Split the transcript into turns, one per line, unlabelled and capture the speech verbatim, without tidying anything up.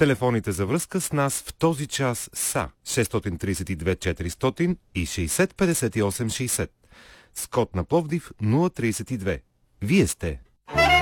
Телефоните за връзка с нас в този час са шест три две четиристотин и шейсет петдесет и осем шейсет, с код на Пловдив нула тридесет и две. Вие сте